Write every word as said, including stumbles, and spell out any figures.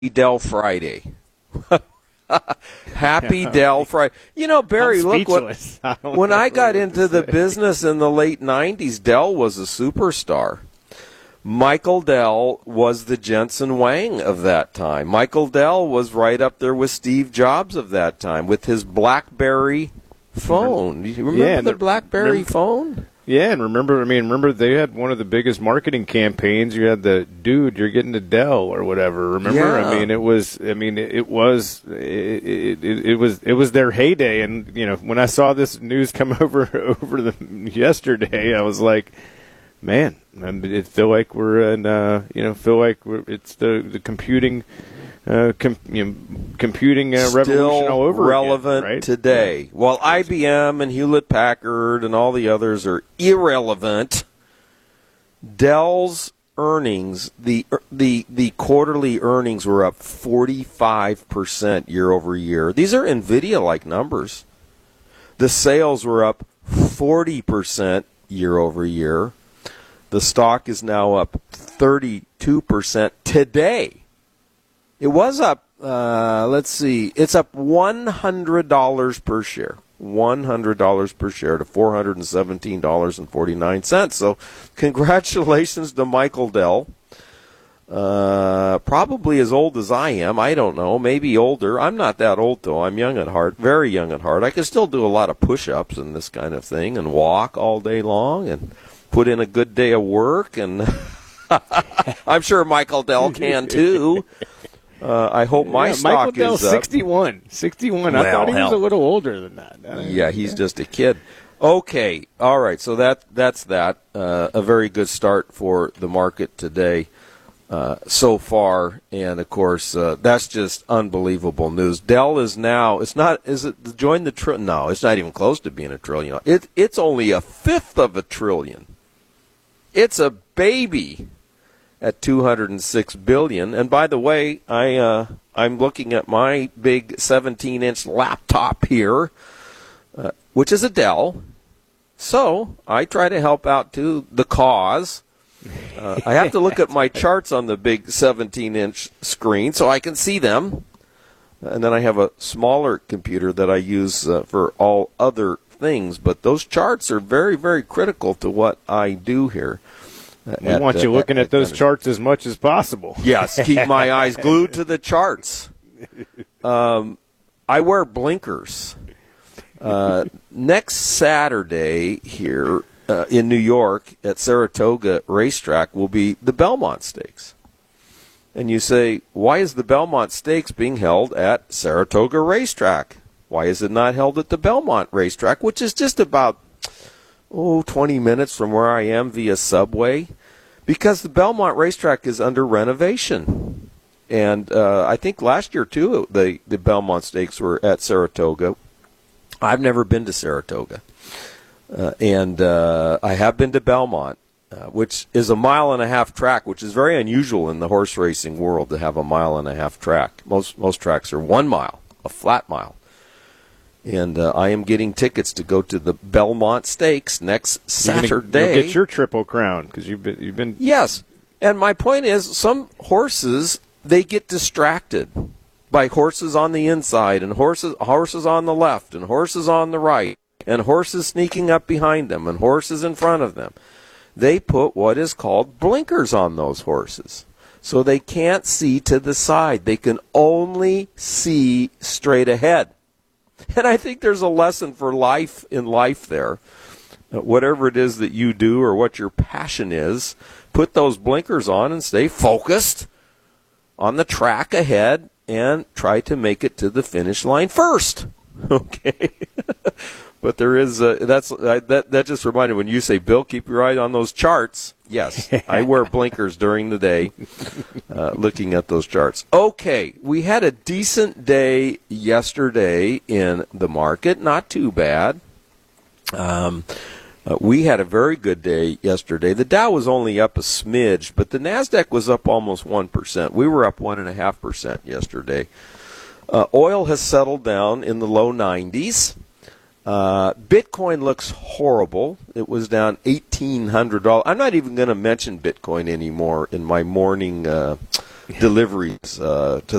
Dell Friday. Happy Dell Friday. You know, Barry, look, what, I when I got into the business in the late nineties, Dell was a superstar. Michael Dell was the Jensen Huang of that time. Michael Dell was right up there with Steve Jobs of that time with his BlackBerry phone. Do you remember yeah, the BlackBerry remember, phone? Yeah, and remember, I mean, remember they had one of the biggest marketing campaigns. You had the dude, you're getting to Dell or whatever. Remember? Yeah. I mean, it was. I mean, it, it was. It, it, it was. It was their heyday. And you know, when I saw this news come over over the yesterday, I was like, man, I mean, it feel like we're in. Uh, you know, feel like we're, it's the the computing. Uh, com, you know, computing uh, revolution all over relevant again, right? today. While I B M and Hewlett-Packard and all the others are irrelevant, Dell's earnings, the the the quarterly earnings were up forty-five percent year over year. These are NVIDIA-like numbers. The sales were up forty percent year over year. The stock is now up thirty-two percent today. It was up, uh, let's see, it's up one hundred dollars per share, one hundred dollars per share to four hundred seventeen dollars and forty-nine cents. So congratulations to Michael Dell. Uh, probably as old as I am. I don't know, maybe older. I'm not that old, though. I'm young at heart, very young at heart. I can still do a lot of push-ups and this kind of thing and walk all day long and put in a good day of work. And I'm sure Michael Dell can, too. Uh, I hope my yeah, stock Michael Dell's is up. sixty-one. sixty-one. Well, I thought he hell. was a little older than that. Yeah, he's just a kid. Okay, all right. So that that's that. Uh, a very good start for the market today uh, so far, and of course uh, that's just unbelievable news. Dell is now. It's not. Is it join the trillion? No, it's not even close to being a trillion. It it's only a fifth of a trillion. It's a baby. At two hundred six billion dollars. And by the way, I, uh, I'm looking at my big seventeen-inch laptop here, uh, which is a Dell. So I try to help out, too, the cause. Uh, I have to look at my charts on the big seventeen-inch screen so I can see them. And then I have a smaller computer that I use uh, for all other things. But those charts are very, very critical to what I do here. We at, want you uh, looking at, at those charts as much as possible. Yes, keep my eyes glued to the charts. Um, I wear blinkers. Uh, next Saturday here uh, in New York at Saratoga Racetrack will be the Belmont Stakes. And you say, why is the Belmont Stakes being held at Saratoga Racetrack? Why is it not held at the Belmont Racetrack, which is just about oh, twenty minutes from where I am via subway? Because the Belmont Racetrack is under renovation. And uh, I think last year, too, the, the Belmont Stakes were at Saratoga. I've never been to Saratoga. Uh, and uh, I have been to Belmont, uh, which is a mile and a half track, which is very unusual in the horse racing world to have a mile and a half track. Most, most tracks are one mile, a flat mile. And uh, I am getting tickets to go to the Belmont Stakes next Saturday. You'll get your Triple Crown because you've been, you've been. Yes, and my point is, some horses they get distracted by horses on the inside and horses horses on the left and horses on the right and horses sneaking up behind them and horses in front of them. They put what is called blinkers on those horses, so they can't see to the side. They can only see straight ahead. And I think there's a lesson for life in life there. Uh, whatever it is that you do or what your passion is, put those blinkers on and stay focused on the track ahead and try to make it to the finish line first. Okay? But there is uh, that's uh, that that just reminded me when you say, Bill, keep your eye on those charts. Yes, I wear blinkers during the day uh, looking at those charts. Okay, we had a decent day yesterday in the market. Not too bad. Um, uh, we had a very good day yesterday. The Dow was only up a smidge, but the NASDAQ was up almost one percent. We were up one point five percent yesterday. Uh, oil has settled down in the low nineties. Uh, Bitcoin looks horrible. It was down eighteen hundred dollars. I'm not even going to mention Bitcoin anymore in my morning uh, deliveries uh, to